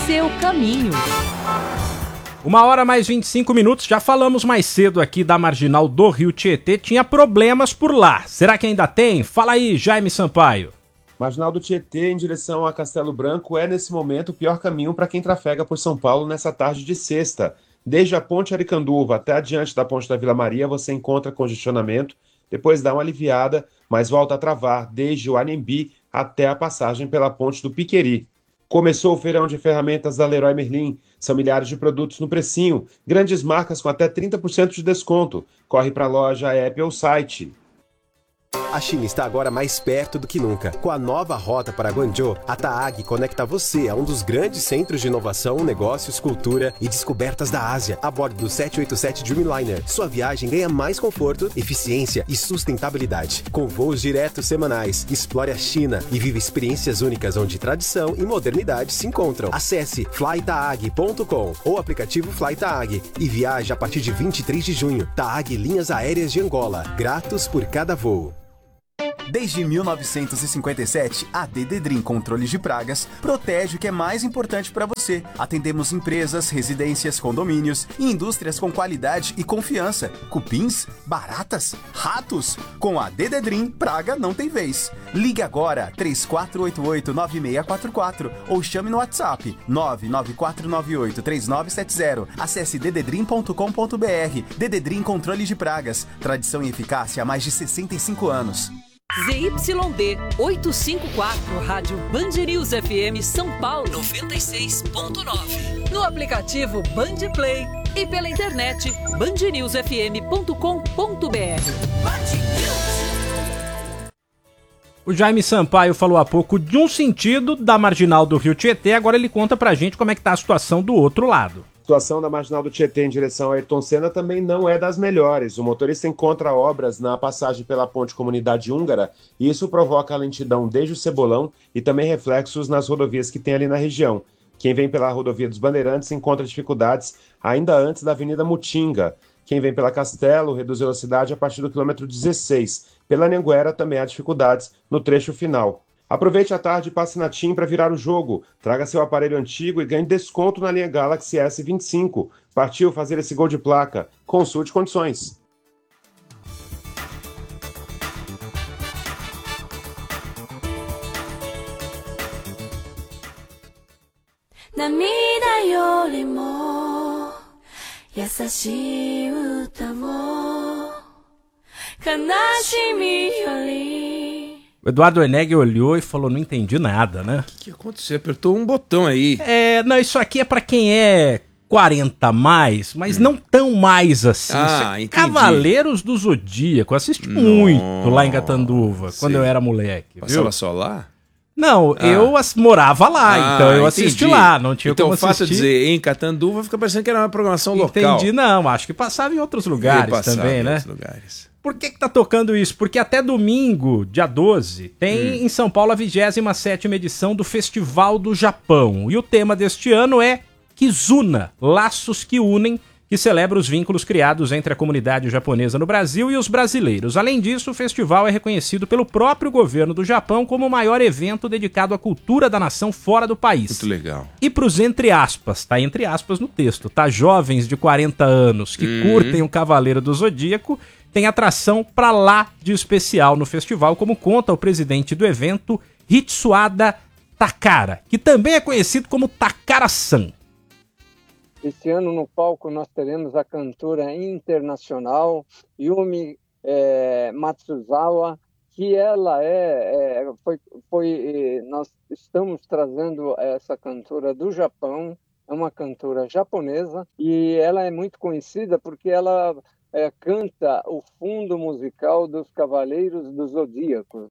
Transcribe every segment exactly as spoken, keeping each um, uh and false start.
seu caminho. Uma hora mais vinte e cinco minutos, já falamos mais cedo aqui da marginal do Rio Tietê, tinha problemas por lá. Será que ainda tem? Fala aí, Jaime Sampaio. Marginal do Tietê em direção a Castelo Branco é nesse momento o pior caminho para quem trafega por São Paulo nessa tarde de sexta. Desde a ponte Aricanduva até adiante da ponte da Vila Maria você encontra congestionamento, depois dá uma aliviada, mas volta a travar desde o Anhembi até a passagem pela ponte do Piqueri. Começou o feirão de ferramentas da Leroy Merlin. São milhares de produtos no precinho, grandes marcas com até trinta por cento de desconto. Corre para a loja, app ou site. A China está agora mais perto do que nunca. Com a nova rota para Guangzhou, a Taag conecta você a um dos grandes centros de inovação, negócios, cultura e descobertas da Ásia, a bordo do sete oito sete Dreamliner. Sua viagem ganha mais conforto, eficiência e sustentabilidade. Com voos diretos semanais, explore a China e viva experiências únicas onde tradição e modernidade se encontram. Acesse fly taag ponto com ou aplicativo FlyTaag e viaje a partir de vinte e três de junho. Taag Linhas Aéreas de Angola. Gratos por cada voo. Desde mil novecentos e cinquenta e sete, a Dededrim Controles de Pragas protege o que é mais importante para você. Atendemos empresas, residências, condomínios e indústrias com qualidade e confiança. Cupins, baratas, ratos. Com a Dededrim, praga não tem vez. Ligue agora três quatro oito oito, nove seis quatro quatro ou chame no WhatsApp nove nove quatro nove oito, três nove sete zero. Acesse dededrim ponto com ponto br. Dededrim Controles de Pragas. Tradição e eficácia há mais de sessenta e cinco anos. Z Y D oitocentos e cinquenta e quatro, Rádio Band News F M São Paulo noventa e seis ponto nove. No aplicativo Band Play e pela internet band news f m ponto com ponto b r. O Jaime Sampaio falou há pouco de um sentido da marginal do Rio Tietê, agora ele conta pra gente como é que tá a situação do outro lado. A situação da marginal do Tietê em direção a Ayrton Senna também não é das melhores. O motorista encontra obras na passagem pela ponte Comunidade Húngara e isso provoca a lentidão desde o Cebolão e também reflexos nas rodovias que tem ali na região. Quem vem pela rodovia dos Bandeirantes encontra dificuldades ainda antes da Avenida Mutinga. Quem vem pela Castelo reduz velocidade a partir do quilômetro dezesseis. Pela Anhanguera também há dificuldades no trecho final. Aproveite a tarde e passe na TIM para virar o jogo. Traga seu aparelho antigo e ganhe desconto na linha Galaxy S vinte e cinco. Partiu fazer esse gol de placa. Consulte condições. O Eduardo Eneg olhou e falou, não entendi nada, né? O que, que aconteceu? Apertou um botão aí. É, não, isso aqui é pra quem é quarenta a mais, mas hum. não tão mais assim. Ah, é entendi. Cavaleiros do Zodíaco, eu assisti Nossa, muito lá em Catanduva, sim. quando eu era moleque. Passava viu? só lá? Não, Ah. eu as, morava lá, Ah, então eu assisti entendi. lá, não tinha então, como Então, assistir. faço dizer, em Catanduva fica parecendo que era uma programação local. Entendi, não, acho que passava em outros lugares Passava também, em né? outros lugares. Por que que tá tocando isso? Porque até domingo, dia doze, tem Hum. em São Paulo a vigésima sétima edição do Festival do Japão. E o tema deste ano é Kizuna, Laços que Unem, que celebra os vínculos criados entre a comunidade japonesa no Brasil e os brasileiros. Além disso, o festival é reconhecido pelo próprio governo do Japão como o maior evento dedicado à cultura da nação fora do país. Muito legal. E pros entre aspas, tá entre aspas no texto, tá? Jovens de quarenta anos que Uhum. curtem o Cavaleiro do Zodíaco, tem atração pra lá de especial no festival, como conta o presidente do evento, Hitsuada Takara, que também é conhecido como Takara-san. Esse ano no palco nós teremos a cantora internacional Yumi é, Matsuzawa, que ela é, é foi, foi é, nós estamos trazendo essa cantora do Japão, é uma cantora japonesa e ela é muito conhecida porque ela é, canta o fundo musical dos Cavaleiros do Zodíaco.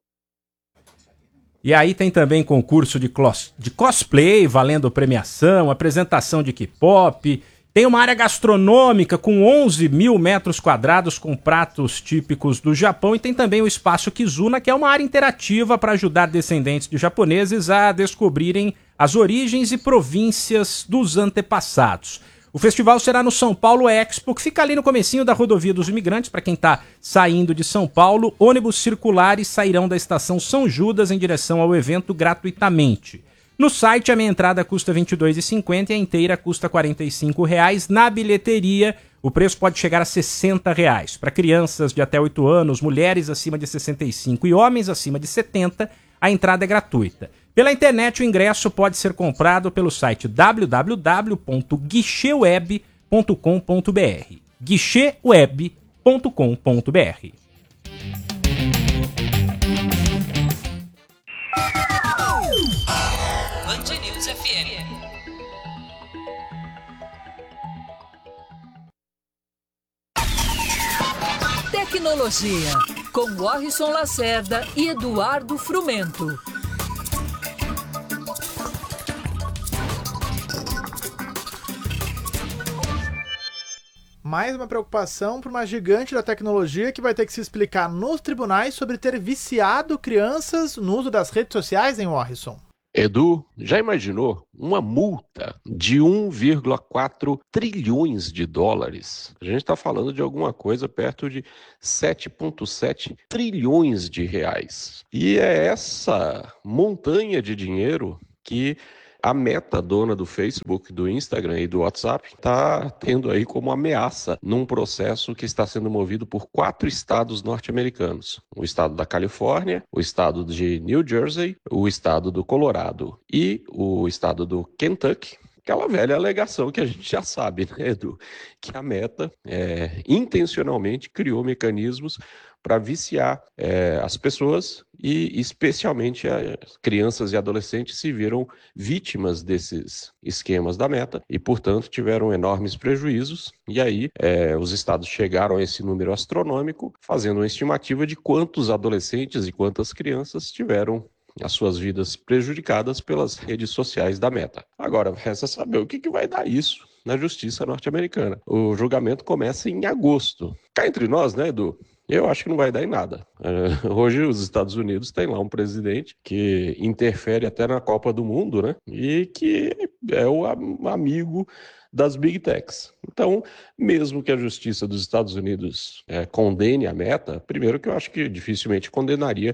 E aí tem também concurso de, clos- de cosplay, valendo premiação, apresentação de K-pop. Tem uma área gastronômica com onze mil metros quadrados com pratos típicos do Japão. E tem também o Espaço Kizuna, que é uma área interativa para ajudar descendentes de japoneses a descobrirem as origens e províncias dos antepassados. O festival será no São Paulo Expo, que fica ali no comecinho da rodovia dos imigrantes, para quem está saindo de São Paulo. Ônibus circulares sairão da estação São Judas em direção ao evento gratuitamente. No site, a meia entrada custa vinte e dois reais e cinquenta centavos e a inteira custa quarenta e cinco reais. Na bilheteria, o preço pode chegar a sessenta reais. Para crianças de até oito anos, mulheres acima de sessenta e cinco e homens acima de setenta, a entrada é gratuita. Pela internet, o ingresso pode ser comprado pelo site w w w ponto guicheweb ponto com ponto b r. guicheweb ponto com ponto b r. Band News F M. Tecnologia, com Warrison Lacerda e Eduardo Frumento. Mais uma preocupação para uma gigante da tecnologia que vai ter que se explicar nos tribunais sobre ter viciado crianças no uso das redes sociais, hein, Warrison? Edu, já imaginou uma multa de um vírgula quatro trilhões de dólares? A gente está falando de alguma coisa perto de sete vírgula sete trilhões de reais. E é essa montanha de dinheiro que a Meta, dona do Facebook, do Instagram e do WhatsApp, está tendo aí como ameaça num processo que está sendo movido por quatro estados norte-americanos. O estado da Califórnia, o estado de New Jersey, o estado do Colorado e o estado do Kentucky. Aquela velha alegação que a gente já sabe, né, Edu? Que a Meta é, intencionalmente criou mecanismos para viciar é, as pessoas e especialmente as crianças e adolescentes se viram vítimas desses esquemas da Meta e, portanto, tiveram enormes prejuízos. E aí é, os estados chegaram a esse número astronômico, fazendo uma estimativa de quantos adolescentes e quantas crianças tiveram as suas vidas prejudicadas pelas redes sociais da Meta. Agora, resta saber o que, que vai dar isso na justiça norte-americana. O julgamento começa em agosto. Cá entre nós, né, Edu? Eu acho que não vai dar em nada. Hoje os Estados Unidos têm lá um presidente que interfere até na Copa do Mundo, né? E que é o amigo das Big Techs. Então, mesmo que a justiça dos Estados Unidos é, condene a Meta, primeiro que eu acho que dificilmente condenaria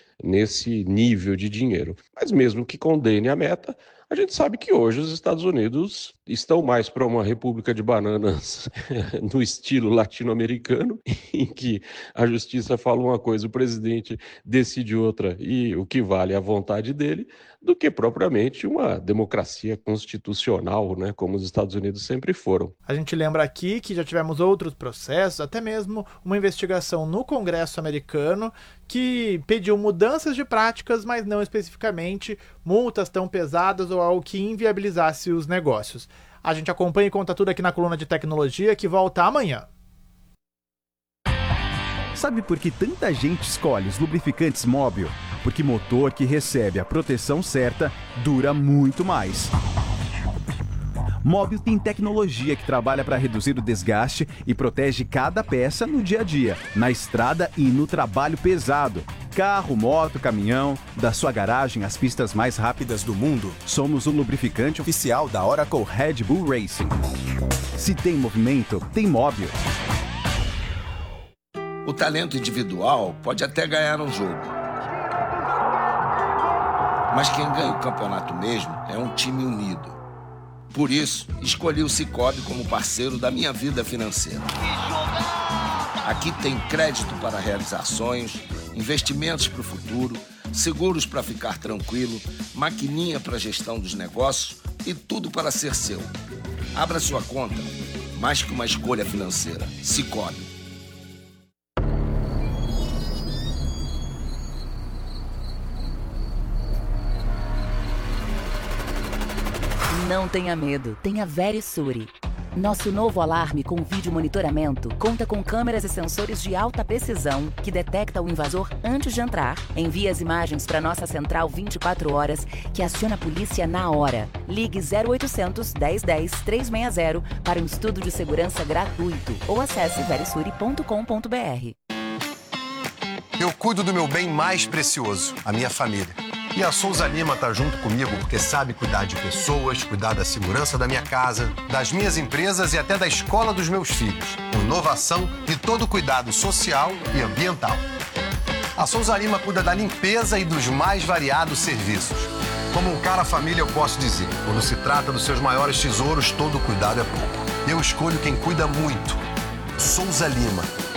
nesse nível de dinheiro. Mas mesmo que condene a Meta, a gente sabe que hoje os Estados Unidos estão mais para uma república de bananas no estilo latino-americano, em que a justiça fala uma coisa, o presidente decide outra e o que vale é a vontade dele, do que propriamente uma democracia constitucional, né, como os Estados Unidos sempre foram. A gente lembra aqui que já tivemos outros processos, até mesmo uma investigação no Congresso americano que pediu mudanças de práticas, mas não especificamente multas tão pesadas ou algo que inviabilizasse os negócios. A gente acompanha e conta tudo aqui na coluna de tecnologia que volta amanhã. Sabe por que tanta gente escolhe os lubrificantes Mobil? Porque motor que recebe a proteção certa dura muito mais. Mobil tem tecnologia que trabalha para reduzir o desgaste e protege cada peça no dia a dia, na estrada e no trabalho pesado. Carro, moto, caminhão, da sua garagem às pistas mais rápidas do mundo, somos o lubrificante oficial da Oracle Red Bull Racing. Se tem movimento, tem Mobil. O talento individual pode até ganhar um jogo. Mas quem ganha o campeonato mesmo é um time unido. Por isso, escolhi o Sicoob como parceiro da minha vida financeira. Aqui tem crédito para realizar sonhos, investimentos para o futuro, seguros para ficar tranquilo, maquininha para gestão dos negócios e tudo para ser seu. Abra sua conta, mais que uma escolha financeira. Sicoob. Não tenha medo, tenha Verisure. Nosso novo alarme com vídeo monitoramento conta com câmeras e sensores de alta precisão que detecta o invasor antes de entrar, envia as imagens para nossa central vinte e quatro horas, que aciona a polícia na hora. Ligue zero oitocentos, dez dez, trezentos e sessenta para um estudo de segurança gratuito ou acesse verisure ponto com ponto b r. Eu cuido do meu bem mais precioso, a minha família. E a Souza Lima tá junto comigo porque sabe cuidar de pessoas, cuidar da segurança da minha casa, das minhas empresas e até da escola dos meus filhos. Com inovação e todo cuidado social e ambiental. A Souza Lima cuida da limpeza e dos mais variados serviços. Como um cara família, eu posso dizer, quando se trata dos seus maiores tesouros, todo cuidado é pouco. Eu escolho quem cuida muito. Souza Lima.